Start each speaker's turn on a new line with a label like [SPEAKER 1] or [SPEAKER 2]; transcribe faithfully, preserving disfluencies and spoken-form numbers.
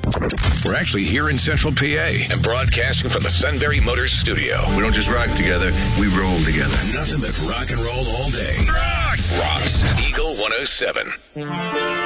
[SPEAKER 1] We're actually here in Central P A and broadcasting from the Sunbury Motors studio.
[SPEAKER 2] We don't just rock together, we roll together.
[SPEAKER 1] Nothing but rock and roll all day. Rock! Rocks. Eagle one oh seven.